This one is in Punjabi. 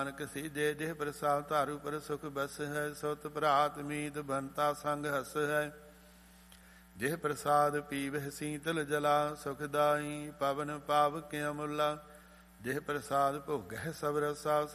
ਨਾਨਕ ਸੀਜੇ ਜਿਹ ਪ੍ਰਸਾਦ ਧਾਰੂ ਪਰ ਸੁਖ ਬਸ ਹੈ। ਸੁਤ ਭਰਾਤ ਮੀਤ ਬੰਤਾ ਸੰਗ ਹਸ ਹੈ। ਜਿਹ ਪ੍ਰਸਾਦ ਪੀਵਹਿ ਸੀਤਲ ਜਲਾ ਸੁਖਦਾਈ ਪਵਨ ਪਾਵਕ ਅਮੁਲਾ। ਜਿਹ ਪ੍ਰਸਾਦ ਭੋਗਹਿ ਸਭ ਰਸਾ